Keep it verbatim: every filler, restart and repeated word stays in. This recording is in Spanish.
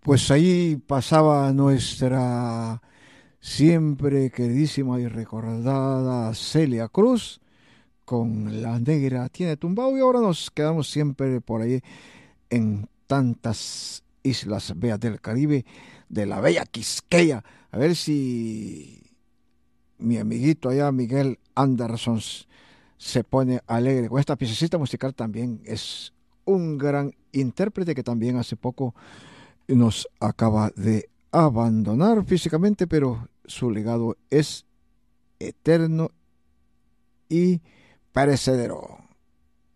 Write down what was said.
Pues ahí pasaba nuestra siempre queridísima y recordada Celia Cruz con La Negra Tiene Tumbao y ahora nos quedamos siempre por ahí en tantas islas bellas del Caribe, de la bella Quisqueya. A ver si mi amiguito allá, Miguel Anderson, se pone alegre con esta piececita musical. También es un gran intérprete que también hace poco nos acaba de abandonar físicamente, pero su legado es eterno y perecedero.